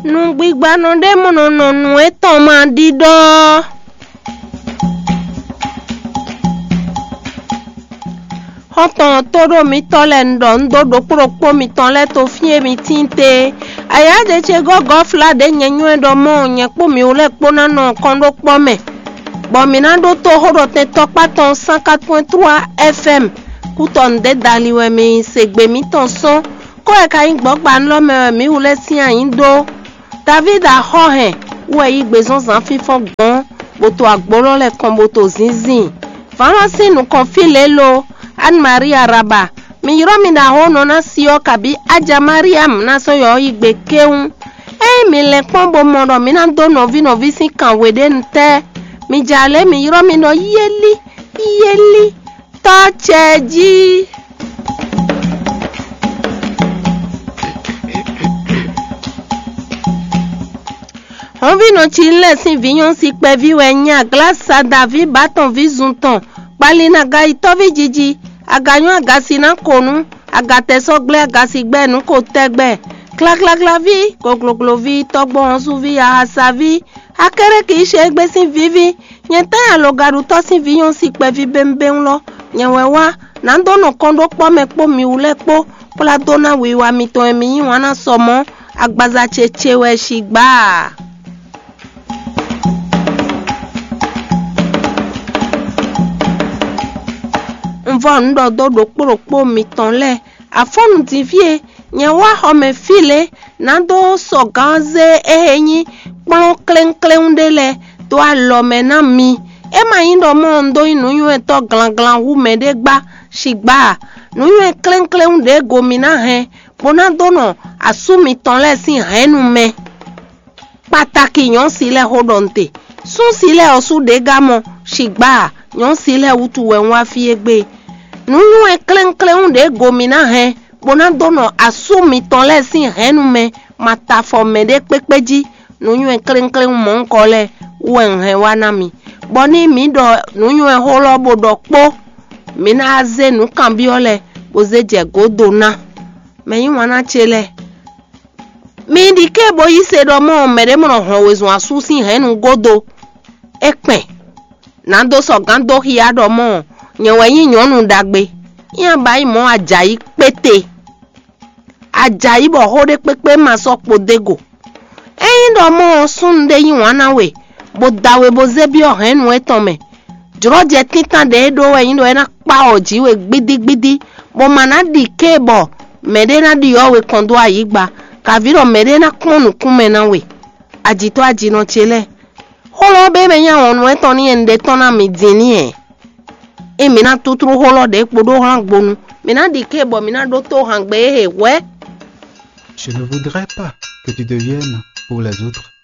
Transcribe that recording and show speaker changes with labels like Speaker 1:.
Speaker 1: Nugba no de mono no no eto ma dido. Hoton todo mi tole ndo do pro mi ton le to fie mi tinte. Aya de che go fla de nyenwe do mo nye po mi ole po na no kondo po me. Bo mi na do to horo te to paton 104.3 FM. Kuton de daliwe mi segbe mi ton son. Ko e ka yin gbo gba nlo me mi ule si ayin do. David a hohe we yi gbezon zan fifon gbon boto agboro le kan boto zinzin. Fanasi nu kon file lo Anne Maria Raba mi yiro mi na hono na siyo kabi aja Mariam na so yo igbe keun mi le pon bo mondo mi na do novi si kan wede nte mi jale mi yiro mi no yeli to cheji on vi no chile si vignon si pe vi wenya glace David baton vi zunton Balina ga itovi jiji aganyo agasi na konu agatesogle agasi gbe nu ko tegbe klak la vi gogloglo vi togbo onsu vi ahasa vi akere ki se egbe sin vivi nyeta ya lo garu to sin viyon si pe vi bembe nlo nyewewa na ndo no kondo po me po mi ule po pola dona wiwa mi to emi yin wana somo agbaza chechewe shigba Von do kporo mi ton le afonu divie nye wa home file na do so ganze ehenyi pon klen dele to alome na mi e ma yin do mo ndo inu yu to glan wu me de gba shigba nu yu klen de gomina he bona do no asumi ton le sin henu me pataki yon sile hodonte sun sile osu de gamo shigba yon sile utu we nwa fi egbe Nunu e klen de gomina he bona dono asumi ton le sin henu me mata fo me de pepeji nunu e klen mon kole wen he wanami boni mi do nunu e holo bodo po mi na aze nu kan biole boze je godona me yin wana chele mi di ke bo yi se do mo mere mo ho wezun asusin henu godo epen na do so gando hiya do mo nyewe yin yonu dagbe yan bayi mo ajayi pete ajayi bo hode pepe ma so podego eyin do mo sunde yin wana we bo dawe bo zebi ohenu eton me jroje titan de do we yin do na pa oji we gbidi bo mana di kebo mede na di yo we kondo ayigba kaviro mede na konu kume na we ajito ajino chele holo be me yan onu eton ni ende ton na mi dini e mina tutru holo de podo hangbonu mina di kebo mina do to hangbe he we
Speaker 2: Je ne voudrais pas que tu deviennes pour les autres